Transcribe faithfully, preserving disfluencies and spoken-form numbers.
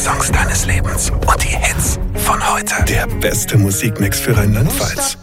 Songs deines Lebens und die Hits von heute. Der beste Musikmix für Rheinland-Pfalz.